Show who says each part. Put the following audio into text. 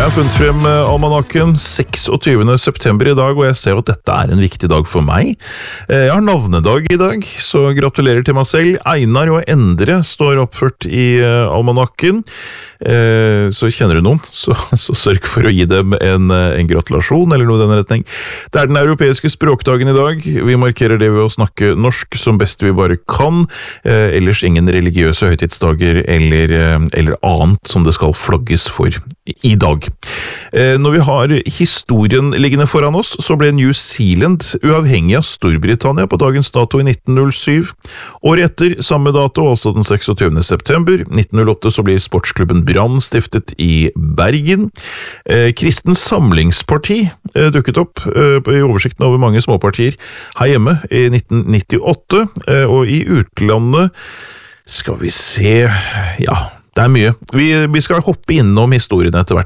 Speaker 1: Jeg har funnet frem almanakken 26. september i dag, og jeg ser at dette er en viktig dag for meg. Jeg har navnedag i dag, så gratulerer til meg selv. Einar og Endre står oppført i almanakken. Så kjenner du noen, så sørg for å gi dem en gratulasjon, eller noe i denne retning. Det er den europeiske språkdagen i dag. Vi markerer det ved å snakke norsk som best vi bare kan. Ellers ingen religiøse høytidsdager eller annet som det skal flagges for i dag. Når vi har historien liggende foran oss, så ble New Zealand uavhengig av Storbritannia på dagens dato i 1907. Året etter, samme dato, altså den 26. september, 1908, så blir sportsklubben Brann stiftet i Bergen. Kristen Samlingsparti dukket opp i oversikten over mange småpartier her hjemme i 1998, og i utlandet skal vi se, ja, det er mye. Vi skal hoppe innom historien etter hvert.